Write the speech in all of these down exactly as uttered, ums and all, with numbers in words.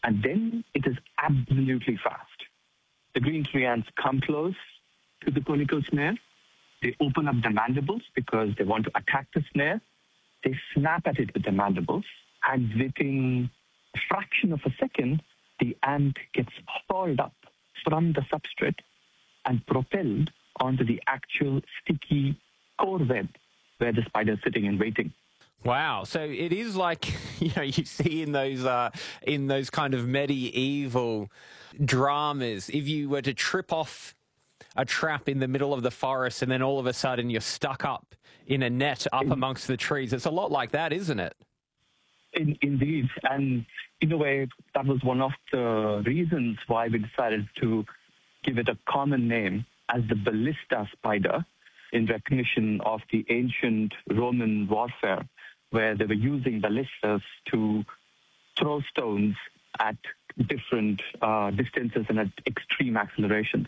And then it is absolutely fast. The green tree ants come close to the conical snare. They open up their mandibles because they want to attack the snare. They snap at it with their mandibles, and within a fraction of a second, the ant gets hauled up from the substrate and propelled onto the actual sticky core web where the spider is sitting and waiting. Wow! So it is like, you know, you see in those uh, in those kind of medieval dramas. If you were to trip off a trap in the middle of the forest, and then all of a sudden you're stuck up in a net up amongst the trees, it's a lot like that, isn't it? In, indeed, and in a way, that was one of the reasons why we decided to give it a common name as the ballista spider, in recognition of the ancient Roman warfare, where they were using ballistas to throw stones at different uh, distances and at extreme accelerations.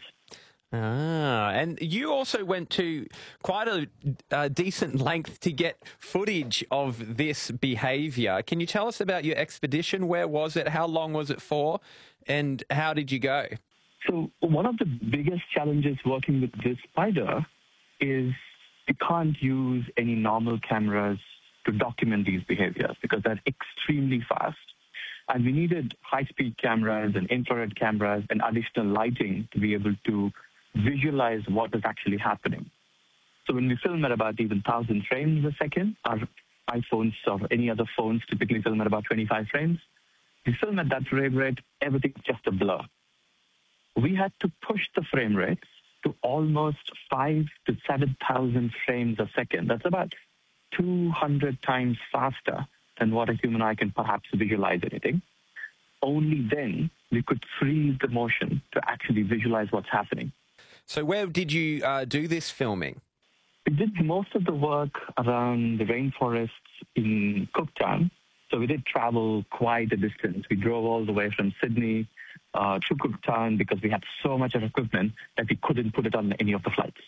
Ah, and you also went to quite a, a decent length to get footage of this behaviour. Can you tell us about your expedition? Where was it? How long was it for? And how did you go? So one of the biggest challenges working with this spider is you can't use any normal cameras to document these behaviors because they're extremely fast. And we needed high-speed cameras and infrared cameras and additional lighting to be able to visualize what is actually happening. So when we film at about even one thousand frames a second, our iPhones or any other phones typically film at about twenty-five frames. We film at that frame rate, everything's just a blur. We had to push the frame rates to almost five to seven thousand frames a second. That's about two hundred times faster than what a human eye can perhaps visualize anything. Only then we could freeze the motion to actually visualize what's happening. So where did you uh, do this filming? We did most of the work around the rainforests in Cooktown. So we did travel quite a distance. We drove all the way from Sydney uh, to Cooktown because we had so much of equipment that we couldn't put it on any of the flights.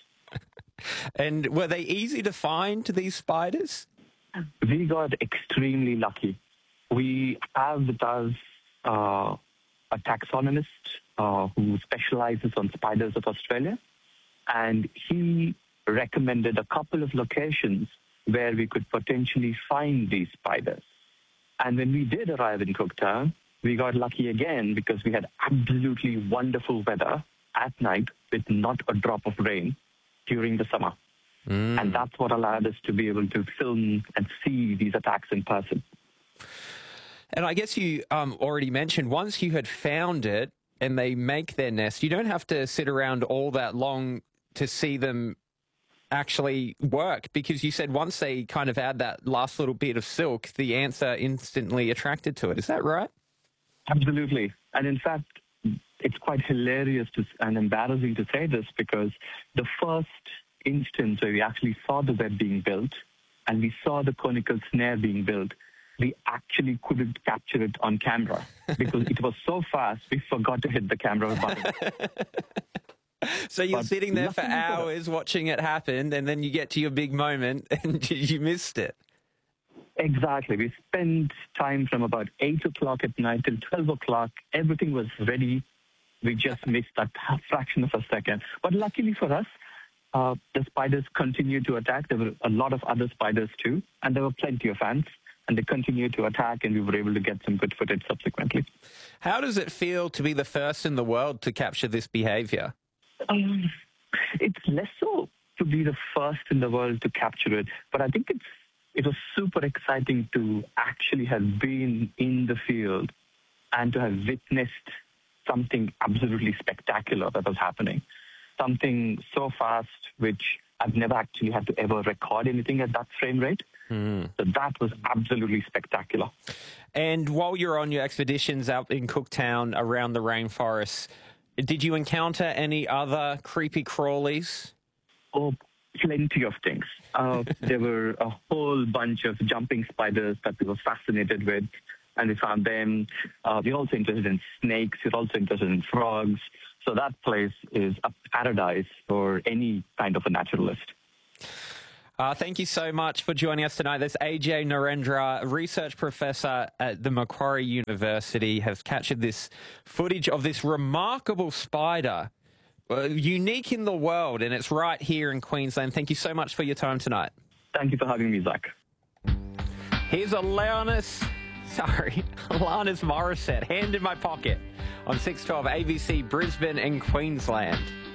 And were they easy to find, these spiders? We got extremely lucky. We have with us uh, a taxonomist uh, who specializes on spiders of Australia, and he recommended a couple of locations where we could potentially find these spiders. And when we did arrive in Cooktown, we got lucky again because we had absolutely wonderful weather at night with not a drop of rain during the summer. Mm. And that's what allowed us to be able to film and see these attacks in person. And I guess you um, already mentioned, once you had found it and they make their nest, you don't have to sit around all that long to see them actually work, because you said once they kind of add that last little bit of silk, the ants are instantly attracted to it. Is that right? Absolutely. And in fact, it's quite hilarious to, and embarrassing to say this, because the first instance where we actually saw the web being built and we saw the conical snare being built, we actually couldn't capture it on camera because it was so fast, we forgot to hit the camera button. So you're but sitting there for hours for watching it happen, and then you get to your big moment and you missed it. Exactly. We spent time from about eight o'clock at night till twelve o'clock. Everything was ready. We just missed that fraction of a second. But luckily for us, uh, the spiders continued to attack. There were a lot of other spiders too, and there were plenty of ants. And they continued to attack, and we were able to get some good footage subsequently. How does it feel to be the first in the world to capture this behavior? Um, it's less so to be the first in the world to capture it, but I think it's it was super exciting to actually have been in the field and to have witnessed something absolutely spectacular that was happening. Something so fast, which I've never actually had to ever record anything at that frame rate. Mm. So that was absolutely spectacular. And while you're on your expeditions out in Cooktown around the rainforests, did you encounter any other creepy crawlies? Oh, plenty of things. Uh, there were a whole bunch of jumping spiders that we were fascinated with, and we found them. Uh, we're also interested in snakes. We're also interested in frogs. So that place is a paradise for any kind of a naturalist. Uh, thank you so much for joining us tonight. That's Ajay Narendra, research professor at the Macquarie University, has captured this footage of this remarkable spider, uh, unique in the world, and it's right here in Queensland. Thank you so much for your time tonight. Thank you for having me, Zach. Here's Alanis, sorry, Alanis Morissette, hand in my pocket on six twelve A B C Brisbane and Queensland.